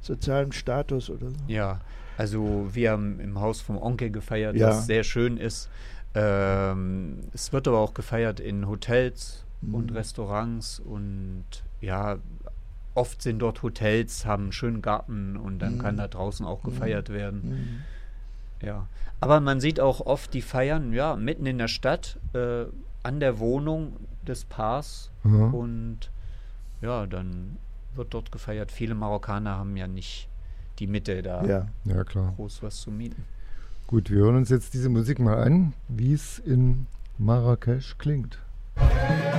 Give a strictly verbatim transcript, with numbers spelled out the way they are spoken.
sozialem Status oder so. Ja, also wir haben im Haus vom Onkel gefeiert, Ja. was sehr schön ist. Ähm, es wird aber auch gefeiert in Hotels Mhm. und Restaurants und ja, oft sind dort Hotels, haben einen schönen Garten und dann Mhm. kann da draußen auch gefeiert Mhm. werden. Mhm. Ja, aber man sieht auch oft die Feiern, ja, mitten in der Stadt, äh, an der Wohnung des Paars Mhm. und ja, dann wird dort gefeiert. Viele Marokkaner haben ja nicht die Mitte, da Ja. Ja, klar. groß was zu mieten. Gut, wir hören uns jetzt diese Musik mal an, wie es in Marrakesch klingt.